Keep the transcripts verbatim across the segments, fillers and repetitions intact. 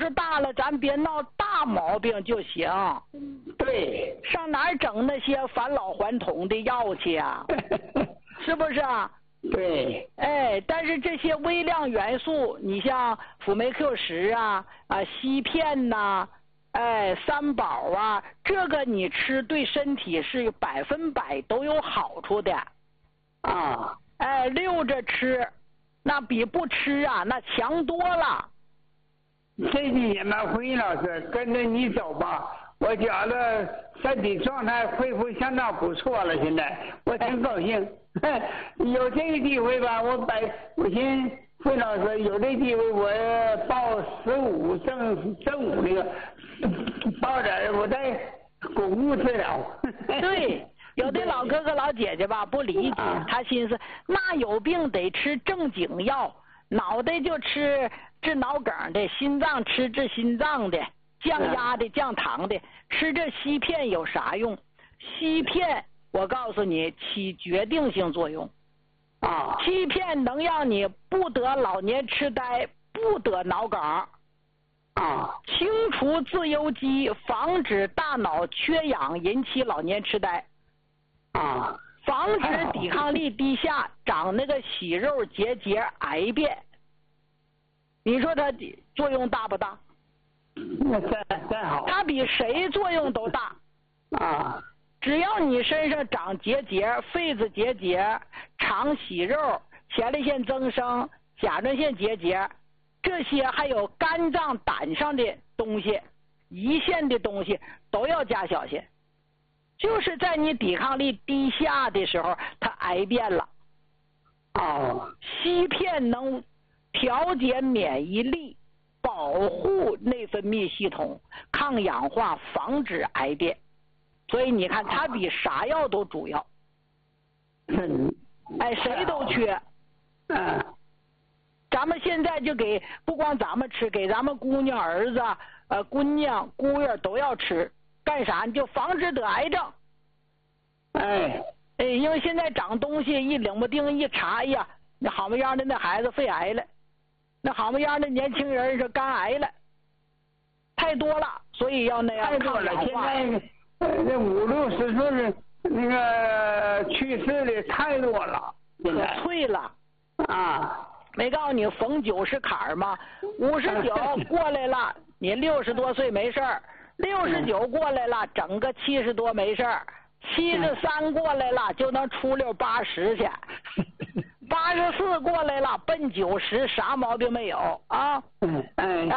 是大了，咱别闹大毛病就行。 对， 上哪儿整那些返老还童的药去啊？是不是啊？ 对， 哎，但是这些微量元素，你像辅酶 Q 十啊、啊硒片呐、啊，哎三宝啊，这个你吃对身体是百分百都有好处的。 啊， 哎，溜着吃，那比不吃啊，那强多了。 这几年吧，胡云老师跟着你走吧，我觉得身体状态恢复相当不错了。现在我挺高兴，有这个机会吧，我把我寻胡云老师有这机会，我报十五正正午那个报点，我再巩固治疗。 对。有的老哥哥老姐姐吧不理解，他心思那有病得吃正经药，脑袋就吃治脑梗的，心脏吃治心脏的，降压的降糖的，吃这硒片有啥用？硒片我告诉你起决定性作用啊， 硒片能让你不得老年痴呆，不得脑梗啊， 清除自由基，防止大脑缺氧引起老年痴呆啊， 防止抵抗力低下，长那个息肉结节癌变。你说它作用大不大？ 那真真好。 它比谁作用都大啊！ 只要你身上长结节、肺子结节、肠息肉、前列腺增生、甲状腺结节，这些还有肝脏、胆上的东西、胰腺的东西，都要加小心。就是在你抵抗力低下的时候，它癌变了。 哦， 硒片能调节免疫力，保护内分泌系统，抗氧化，防止癌变。所以你看，它比啥药都主要。 嗯， 哎，谁都缺。 嗯， 咱们现在就给，不光咱们吃，给咱们姑娘、儿子、呃姑娘、姑爷都要吃。干啥？你就防止得癌症。 哎哎，因为现在长东西一领不定一查，哎呀，那好模样的那孩子肺癌了，那好模样的年轻人是肝癌了，太多了，所以要那样太多了。现在这五六十岁那个去世的太多了， 可脆了啊！ 没告诉你逢九是坎儿吗？五十九过来了，你六十多岁没事儿。六十九过来了，整个七十多没事儿；七十三过来了，就能出溜八十去；八十四过来了，奔九十，啥毛病没有啊？ 嗯嗯，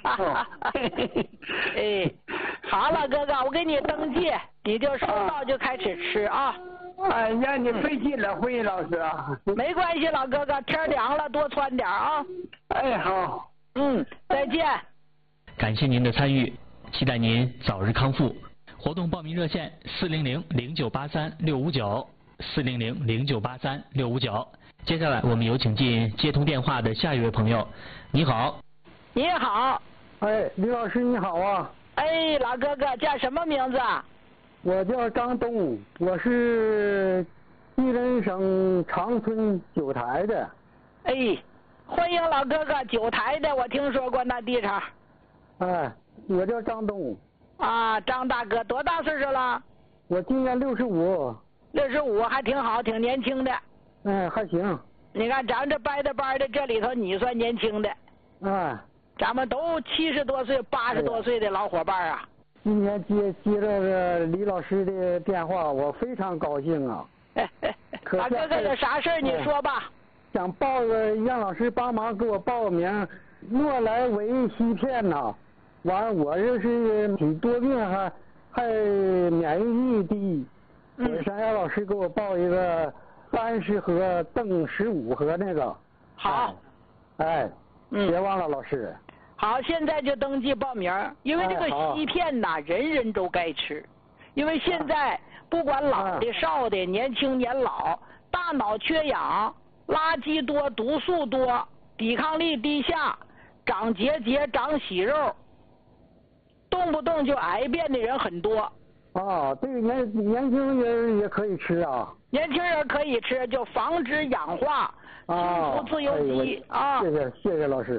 哎，好了，哥哥，我给你登记，你就收到就开始吃啊。 哎，让你费劲了，慧英老师啊。 没关系，老哥哥，天凉了多穿点啊。 哎，好。 嗯，再见。 感谢您的参与。期待您早日康复。活动报名热线：四零零零九八三六五九，四零零零九八三六五九。接下来我们有请进接通电话的下一位朋友。你好。 你好。 哎，李老师你好啊。 哎，老哥哥叫什么名字？ 我叫张东，我是吉林省长春九台的。 哎，欢迎老哥哥，九台的我听说过那地方。 哎。我叫张东。 啊，张大哥多大岁数了？ 我今年六十五。 六十五还挺好，挺年轻的。 嗯，还行。 你看咱这掰的掰的，这里头你算年轻的。 哎。 咱们都七十多岁、八十多岁的老伙伴啊。 今天接接到这李老师的电话，我非常高兴啊。 老哥哥有啥事儿你说吧。 想报个让老师帮忙给我报个名，诺莱维硒片呐。完，我这是挺多病还还免疫力低，我想让老师给我报一个三十盒邓十五盒那个。 好。 哎， 嗯， 别忘了老师。 好，现在就登记报名，因为这个硒片呐，人人都该吃，因为现在不管老的少的，年轻年老，大脑缺氧，垃圾多，毒素多，抵抗力低下，长结节，长息肉。动不动就癌变的人很多。 啊，这个年年轻人也可以吃啊。 年轻人可以吃，就防止氧化，清除自由基啊。 谢谢谢谢老师。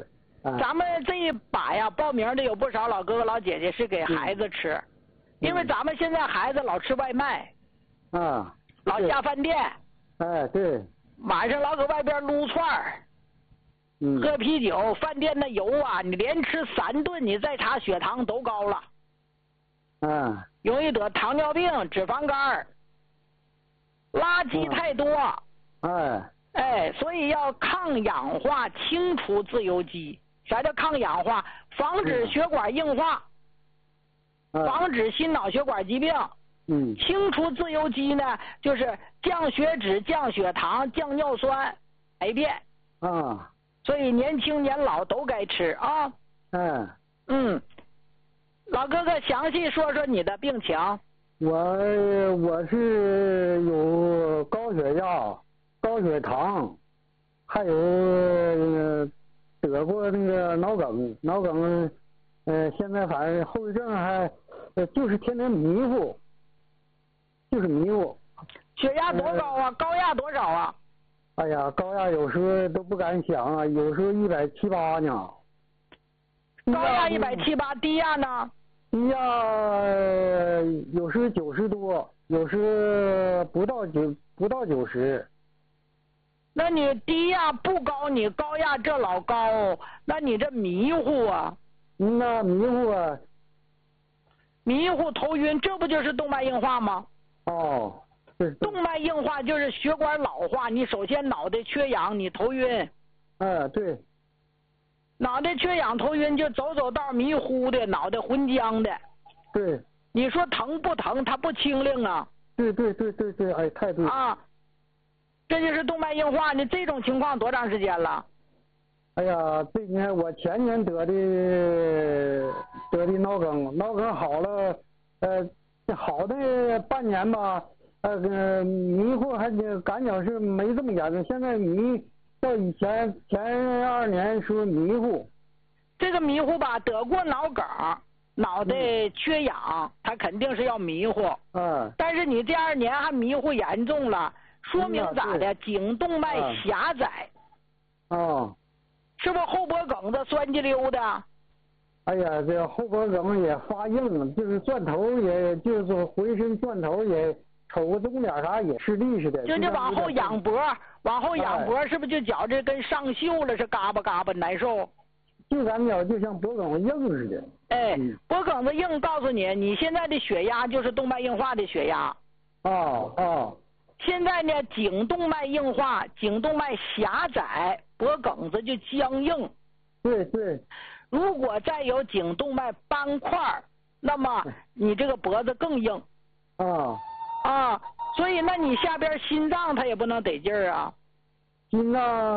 啊、 咱们这一把呀，报名的有不少老哥哥老姐姐是给孩子吃，嗯、因为咱们现在孩子老吃外卖， 啊， 老下饭店， 哎对， 晚上老搁外边撸串儿， 嗯， 喝啤酒，饭店的油啊，你连吃三顿，你再查血糖都高了， 嗯， 容易得糖尿病、脂肪肝，垃圾太多， 哎。 哎，所以要抗氧化，清除自由基。啥叫抗氧化？防止血管硬化， 嗯、 防止心脑血管疾病。 嗯。 清除自由基呢，就是降血脂、降血糖、降尿酸、排便。 啊。 所以年轻年老都该吃啊。 嗯。 嗯。老哥哥，详细说说你的病情。 我我是有高血压。高血糖，还有、呃、得过那个脑梗，脑梗，呃，现在反正后遗症还，呃，就是天天迷糊，就是迷糊。 血压多高啊？呃、高压多少啊？ 哎呀，高压有时候都不敢想啊，有时候一百七八呢。 高压一百七八，低压呢？ 低压、呃、有时九十多，有时不到九不到九十。 那你低压不高，你高压这老高，那你这迷糊啊？ 那迷糊啊， 迷糊头晕，这不就是动脉硬化吗？ 哦， 动脉硬化就是血管老化，你首先脑袋缺氧，你头晕。 哎，对。 脑袋缺氧头晕就走走道迷糊的，脑袋浑浆的。 对。 你说疼不疼？它不清灵啊。 对对对对对，哎，太对。 啊。这就是动脉硬化，你这种情况多长时间了？ 哎呀，这年我前年得的得的脑梗，脑梗好了，呃，好的半年吧，呃，迷糊还感觉是没这么严重，现在迷到以前前二年说迷糊。 这个迷糊吧，得过脑梗，脑袋缺氧，他肯定是要迷糊。 嗯。 但是你第二年还迷糊严重了。说明咋的？颈动脉狭窄。 哦。 是不是后脖梗子酸叽溜的？ 哎呀，这后脖梗也发硬，就是转头也，就是说浑身转头也，瞅个钟点啥也吃力似的。 就就往后仰脖，往后仰脖，是不是就觉着跟上锈了，是嘎巴嘎巴难受？ 就感觉就像脖梗子硬似的。 哎，脖梗子硬，告诉你，你现在的血压就是动脉硬化的血压。 哦哦。 现在呢，颈动脉硬化，颈动脉狭窄，脖梗子就僵硬。 对对。 如果再有颈动脉斑块，那么你这个脖子更硬。 啊。 啊，所以那你下边心脏它也不能得劲儿啊。 心脏，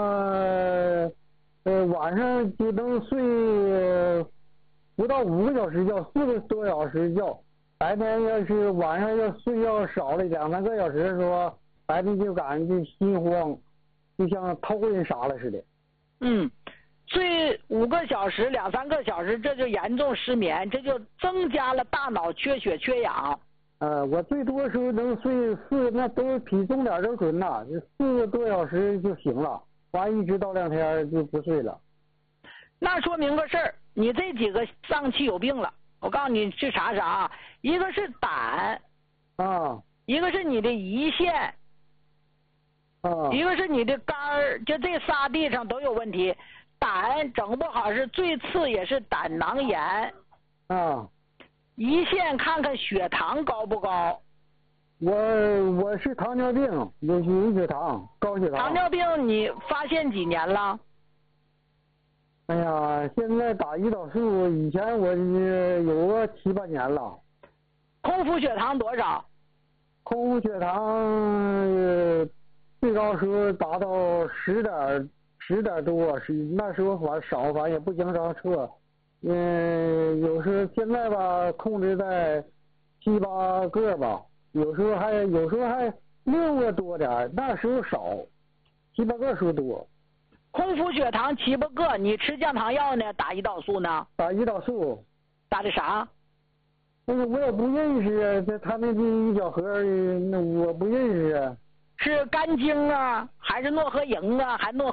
呃，晚上就能睡不到五个小时觉，四个多小时觉。白天要是晚上要睡觉少了两三个小时的时候，白天就感觉就心慌，就像偷人啥了似的。 嗯，睡五个小时、两三个小时，这就严重失眠，这就增加了大脑缺血缺氧。 呃，我最多时候能睡四，那都体重点都准呐，就四个多小时就行了，完一直到两天就不睡了。 那说明个事儿，你这几个脏器有病了。我告诉你去查查啊，一个是胆， 啊， 一个是你的胰腺， 啊， 一个是你的肝儿，就这仨地上都有问题。胆整不好是最次也是胆囊炎， 啊， 胰腺看看血糖高不高。 我我是糖尿病，有有血糖，高血糖。 糖尿病你发现几年了？ 哎呀，现在打胰岛素，以前我有个七八年了。 空腹血糖多少？ 空腹血糖、呃、最高时候达到十点十点多，是那时候反正少，反正也不经常测。嗯，有时候现在吧控制在七八个吧，有时候还有时候还六个多点，那时候少，七八个时候多。 空腹血糖七八个，你吃降糖药呢？打胰岛素呢？ 打胰岛素。 打的啥？ 那个我也不认识啊，这他那一小盒，那我不认识啊。 是肝精啊，还是诺和营啊，还诺